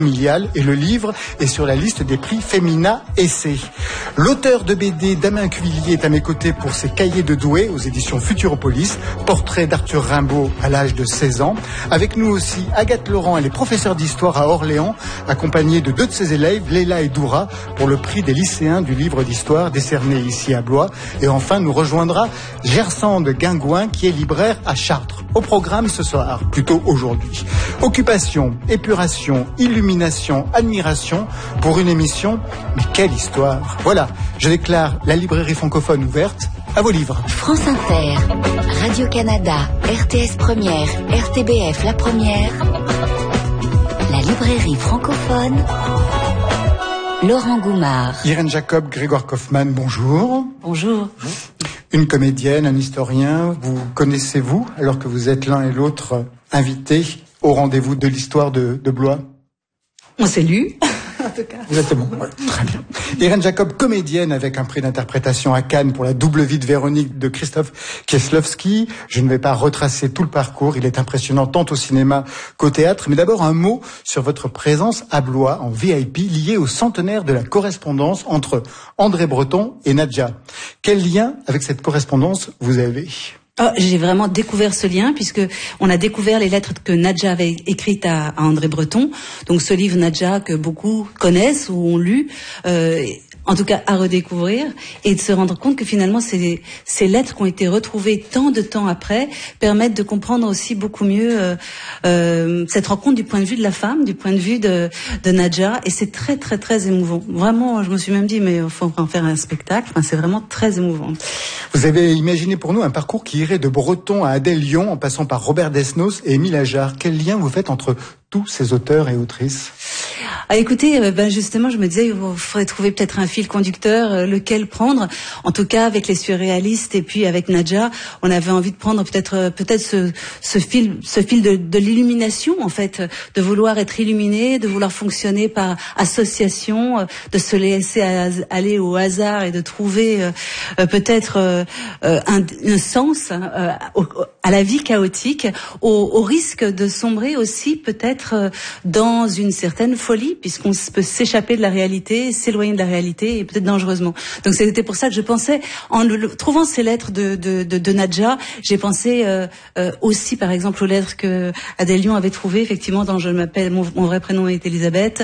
familiale et le livre est sur la liste des prix Femina Essai. L'auteur de BD Damien Cuvillier est à mes côtés pour ses Cahiers de Douai aux éditions Futuropolis, portrait d'Arthur Rimbaud à l'âge de 16 ans. Avec nous aussi Agathe Laurent, elle est professeure d'histoire à Orléans, accompagnée de deux de ses élèves, Léla et Doura, pour le prix des lycéens du livre d'histoire décerné ici à Blois. Et enfin nous rejoindra Gersande Guingouin qui est libraire à Chartres. Au programme ce soir, plutôt aujourd'hui, occupation, épuration, illumination, admiration pour une émission, mais quelle histoire. Voilà, je déclare la librairie francophone ouverte. À vos livres. France Inter, Radio-Canada, RTS Première, RTBF La Première, la librairie francophone, Laurent Goumard. Irène Jacob, Grégoire Kaufmann, bonjour. Bonjour. Une comédienne, un historien, vous connaissez-vous, alors que vous êtes l'un et l'autre invités au rendez-vous de l'histoire de Blois? On s'est lu, en tout cas. Exactement, ouais, très bien. Irène Jacob, comédienne avec un prix d'interprétation à Cannes pour La double vie de Véronique de Christophe Kieslowski. Je ne vais pas retracer tout le parcours, il est impressionnant tant au cinéma qu'au théâtre. Mais d'abord un mot sur votre présence à Blois en VIP liée au centenaire de la correspondance entre André Breton et Nadja. Quel lien avec cette correspondance vous avez ? J'ai vraiment découvert ce lien puisque on a découvert les lettres que Nadja avait écrites à André Breton. Donc ce livre Nadja que beaucoup connaissent ou ont lu, en tout cas à redécouvrir et de se rendre compte que finalement ces lettres qui ont été retrouvées tant de temps après permettent de comprendre aussi beaucoup mieux cette rencontre du point de vue de la femme, du point de vue de Nadja, et c'est très très très émouvant. Vraiment, je me suis même dit mais il faut en faire un spectacle. Enfin, c'est vraiment très émouvant. Vous avez imaginé pour nous un parcours qui irait de Breton à Adèle Lyon en passant par Robert Desnos et Émile Ajar. Quel lien vous faites entre tous ces auteurs et autrices ? Écoutez, justement, je me disais, il faudrait trouver peut-être un fil conducteur, lequel prendre. En tout cas, avec les surréalistes et puis avec Nadja, on avait envie de prendre peut-être ce fil de l'illumination, en fait, de vouloir être illuminé, de vouloir fonctionner par association, de se laisser aller au hasard et de trouver peut-être un sens à la vie chaotique, au risque de sombrer aussi peut-être dans une certaine folie, puisqu'on peut s'échapper de la réalité, s'éloigner de la réalité, et peut-être dangereusement. Donc c'était pour ça que je pensais, en trouvant ces lettres de Nadja, j'ai pensé aussi par exemple aux lettres que Adèle Lyon avait trouvées, effectivement, dans Je m'appelle, mon vrai prénom est Elisabeth.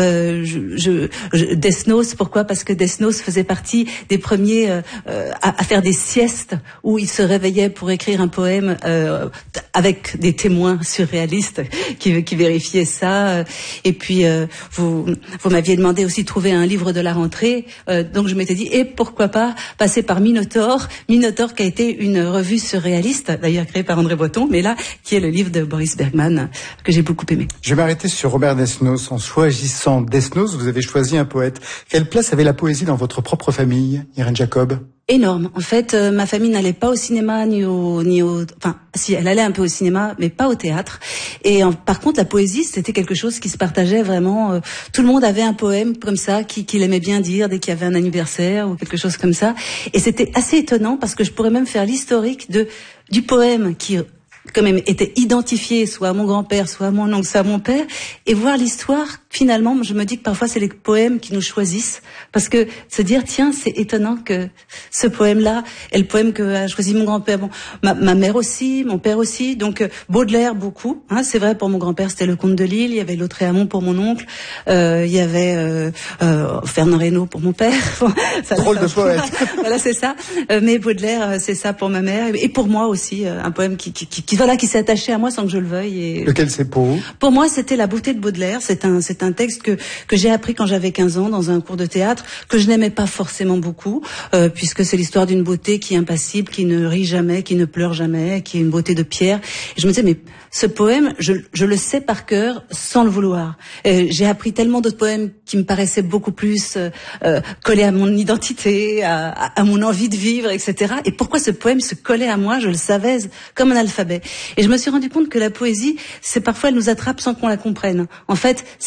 Desnos, pourquoi ? Parce que Desnos faisait partie des premiers à faire des siestes où il se réveillait pour écrire un poème avec des témoins surréalistes qui vérifiaient ça. Et puis vous m'aviez demandé aussi de trouver un livre de la rentrée, donc je m'étais dit et pourquoi pas passer par Minotaure qui a été une revue surréaliste, d'ailleurs créée par André Breton, mais là qui est le livre de Boris Bergman que j'ai beaucoup aimé. Je vais m'arrêter sur Robert Desnos. En choisissant Desnos, vous avez choisi un poète. Quelle place avait la poésie dans votre propre famille, Irène Jacob ? Énorme. En fait, ma famille n'allait pas au cinéma enfin, si, elle allait un peu au cinéma, mais pas au théâtre. Et par contre, la poésie, c'était quelque chose qui se partageait vraiment. Tout le monde avait un poème comme ça qu'il aimait bien dire dès qu'il y avait un anniversaire ou quelque chose comme ça. Et c'était assez étonnant parce que je pourrais même faire l'historique du poème qui quand même était identifié soit à mon grand-père, soit à mon oncle, soit à mon père, et voir l'histoire, finalement, je me dis que parfois c'est les poèmes qui nous choisissent, parce que se dire, tiens, c'est étonnant que ce poème-là est le poème que a choisi mon grand-père, bon, ma mère aussi, mon père aussi, donc Baudelaire beaucoup, hein, c'est vrai, pour mon grand-père c'était le Comte de Lille, il y avait Lautréamont pour mon oncle, il y avait Fernand Reynaud pour mon père. Bon, drôle de poète. Voilà, c'est ça, mais Baudelaire, c'est ça pour ma mère, et pour moi aussi, un poème qui s'est attaché à moi sans que je le veuille. Et lequel c'est pour vous ? Pour moi, c'était La beauté de Baudelaire. C'est un texte que j'ai appris quand j'avais 15 ans dans un cours de théâtre, que je n'aimais pas forcément beaucoup, puisque c'est l'histoire d'une beauté qui est impassible, qui ne rit jamais, qui ne pleure jamais, qui est une beauté de pierre. Et je me disais, mais ce poème, je le sais par cœur sans le vouloir. J'ai appris tellement d'autres poèmes qui me paraissaient beaucoup plus collés à mon identité, à mon envie de vivre, etc. Et pourquoi ce poème se collait à moi, je le savais comme un alphabet. Et je me suis rendu compte que la poésie, c'est parfois elle nous attrape sans qu'on la comprenne. En fait,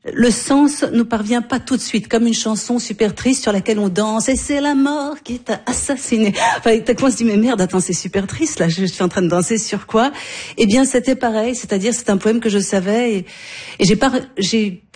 le sens nous parvient pas tout de suite, comme une chanson super triste sur laquelle on danse et c'est la mort qui t'a assassiné. Enfin, on se dit mais merde, attends, c'est super triste là, je suis en train de danser sur quoi? Eh bien, c'était pareil, c'est-à-dire c'est un poème que je savais et j'ai